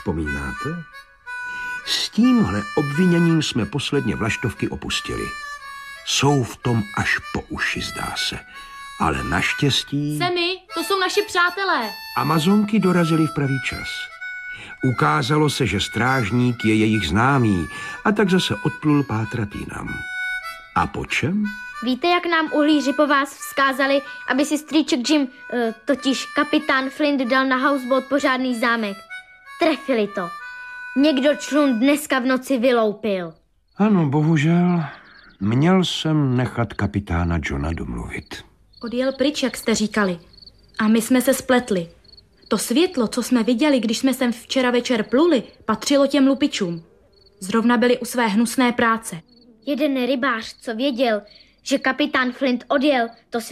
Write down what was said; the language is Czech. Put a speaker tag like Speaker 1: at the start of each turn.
Speaker 1: Vzpomínáte? S tímhle obviněním jsme posledně vlaštovky opustili. Jsou v tom až po uši, zdá se. Ale naštěstí...
Speaker 2: Semi, to jsou naši přátelé.
Speaker 1: Amazonky dorazily v pravý čas. Ukázalo se, že strážník je jejich známý a tak zase odplul pátrat jinam. A po čem?
Speaker 3: Víte, jak nám uhlíři po vás vzkázali, aby si strýček Jim, totiž kapitán Flint, dal na houseboat pořádný zámek? Trefili to. Někdo člun dneska v noci vyloupil.
Speaker 1: Ano, bohužel. Měl jsem nechat kapitána Johna domluvit.
Speaker 2: Odjel pryč, jak jste říkali. A my jsme se spletli. To světlo, co jsme viděli, když jsme sem včera večer pluli, patřilo těm lupičům. Zrovna byli u své hnusné práce.
Speaker 3: Jeden rybář, co věděl, že kapitán Flint odjel, to